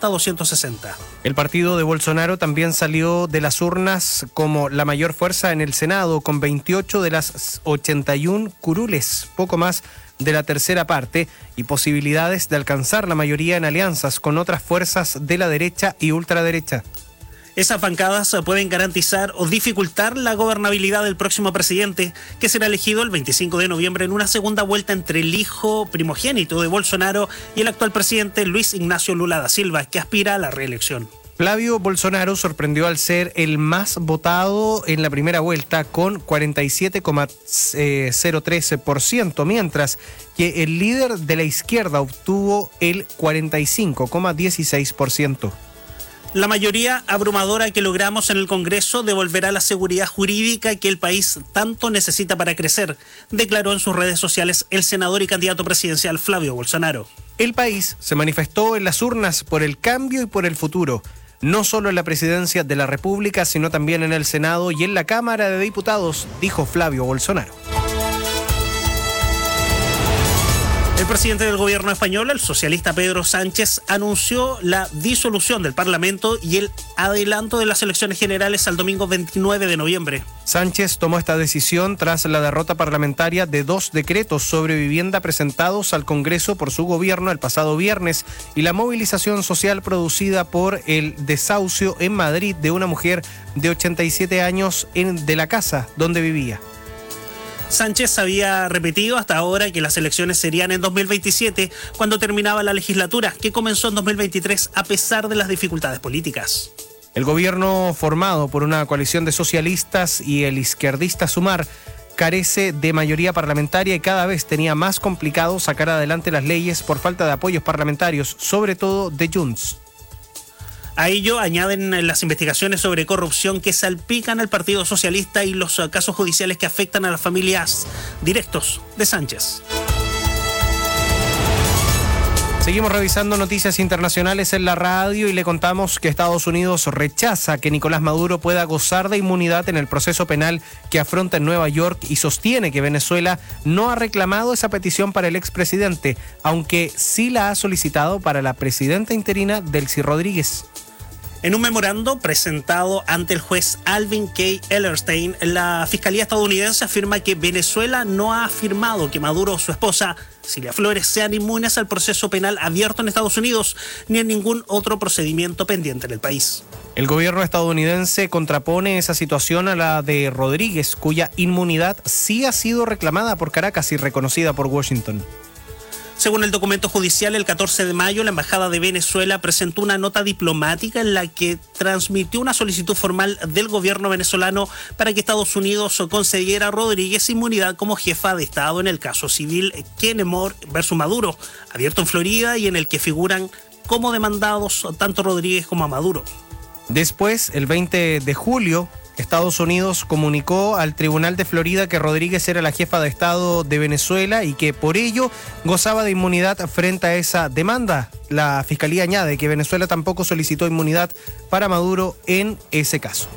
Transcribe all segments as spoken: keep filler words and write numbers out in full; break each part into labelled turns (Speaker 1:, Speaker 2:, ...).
Speaker 1: hasta doscientos sesenta.
Speaker 2: El partido de Bolsonaro también salió de las urnas como la mayor fuerza en el Senado, con veintiocho de las ochenta y uno curules, poco más de la tercera parte, y posibilidades de alcanzar la mayoría en alianzas con otras fuerzas de la derecha y ultraderecha.
Speaker 1: Esas bancadas pueden garantizar o dificultar la gobernabilidad del próximo presidente, que será elegido el veinticinco de noviembre en una segunda vuelta entre el hijo primogénito de Bolsonaro y el actual presidente Luis Ignacio Lula da Silva, que aspira a la reelección.
Speaker 2: Flavio Bolsonaro sorprendió al ser el más votado en la primera vuelta con cuarenta y siete coma cero tres por ciento, mientras que el líder de la izquierda obtuvo el cuarenta y cinco coma dieciséis por ciento.
Speaker 1: La mayoría abrumadora que logramos en el Congreso devolverá la seguridad jurídica que el país tanto necesita para crecer, declaró en sus redes sociales el senador y candidato presidencial Flavio Bolsonaro.
Speaker 2: El país se manifestó en las urnas por el cambio y por el futuro, no solo en la presidencia de la República, sino también en el Senado y en la Cámara de Diputados, dijo Flavio Bolsonaro.
Speaker 1: El presidente del gobierno español, el socialista Pedro Sánchez, anunció la disolución del Parlamento y el adelanto de las elecciones generales al domingo veintinueve de noviembre.
Speaker 2: Sánchez tomó esta decisión tras la derrota parlamentaria de dos decretos sobre vivienda presentados al Congreso por su gobierno el pasado viernes y la movilización social producida por el desahucio en Madrid de una mujer de ochenta y siete años en, de la casa donde vivía.
Speaker 1: Sánchez había repetido hasta ahora que las elecciones serían en dos mil veintisiete, cuando terminaba la legislatura, que comenzó en dos mil veintitrés a pesar de las dificultades políticas.
Speaker 2: El gobierno formado por una coalición de socialistas y el izquierdista Sumar carece de mayoría parlamentaria y cada vez tenía más complicado sacar adelante las leyes por falta de apoyos parlamentarios, sobre todo de Junts.
Speaker 1: A ello añaden las investigaciones sobre corrupción que salpican al Partido Socialista y los casos judiciales que afectan a las familias directos de Sánchez.
Speaker 2: Seguimos revisando noticias internacionales en la radio y le contamos que Estados Unidos rechaza que Nicolás Maduro pueda gozar de inmunidad en el proceso penal que afronta en Nueva York y sostiene que Venezuela no ha reclamado esa petición para el expresidente, aunque sí la ha solicitado para la presidenta interina Delcy Rodríguez.
Speaker 1: En un memorando presentado ante el juez Alvin K. Ellerstein, la Fiscalía estadounidense afirma que Venezuela no ha afirmado que Maduro o su esposa, Cilia Flores, sean inmunes al proceso penal abierto en Estados Unidos ni en ningún otro procedimiento pendiente en el país.
Speaker 2: El gobierno estadounidense contrapone esa situación a la de Rodríguez, cuya inmunidad sí ha sido reclamada por Caracas y reconocida por Washington.
Speaker 1: Según el documento judicial, el catorce de mayo, la Embajada de Venezuela presentó una nota diplomática en la que transmitió una solicitud formal del gobierno venezolano para que Estados Unidos concediera a Rodríguez inmunidad como jefa de Estado en el caso civil Kennemore versus Maduro, abierto en Florida y en el que figuran como demandados tanto Rodríguez como a Maduro.
Speaker 2: Después, el veinte de julio, Estados Unidos comunicó al Tribunal de Florida que Rodríguez era la jefa de Estado de Venezuela y que por ello gozaba de inmunidad frente a esa demanda. La Fiscalía añade que Venezuela tampoco solicitó inmunidad para Maduro en ese caso.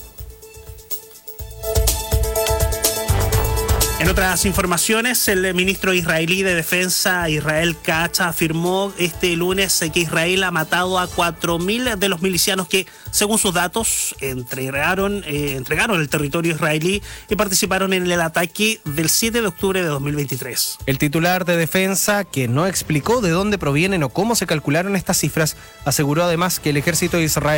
Speaker 1: En otras informaciones, el ministro israelí de Defensa, Israel Katz, afirmó este lunes que Israel ha matado a cuatro mil de los milicianos que, según sus datos, entregaron, eh, entregaron el territorio israelí y participaron en el ataque del siete de octubre de dos mil veintitrés.
Speaker 2: El titular de Defensa, que no explicó de dónde provienen o cómo se calcularon estas cifras, aseguró además que el ejército de Israel